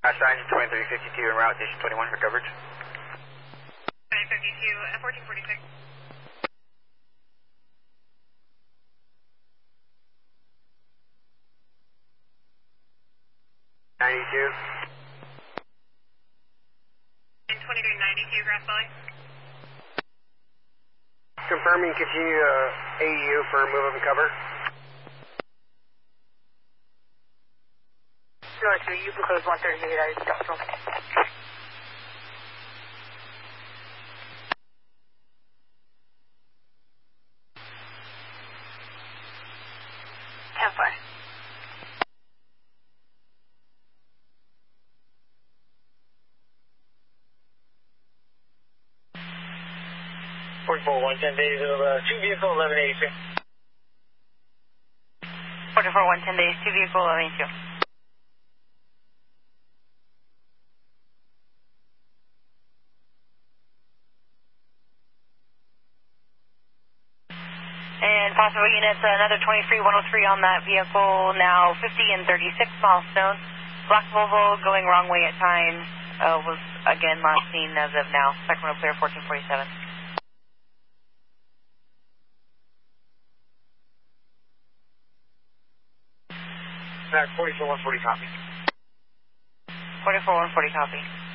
Sign 2352 en route, station 21 for coverage. 2352, 1446. And 2392, Grass Valley. Confirming, continue AU for move up and cover. 202, you can close 138 out of industrial. 10-4. 44 110 days of 2 vehicle 1182. 44 110 days, 2 vehicle 1182. And possible units, another 23 103 on that vehicle, now 50 and 36 milestones. Black Volvo going wrong way at times, was again last seen as of now. Sacramento clear 1447. 44 140 copy. 44 140 copy.